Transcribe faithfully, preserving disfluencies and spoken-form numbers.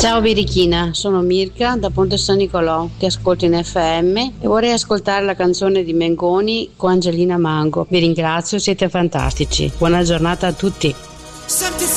Ciao Birichina, sono Mirka da Ponte San Nicolò, ti ascolto in F M e vorrei ascoltare la canzone di Mengoni con Angelina Mango. Vi ringrazio, siete fantastici. Buona giornata a tutti.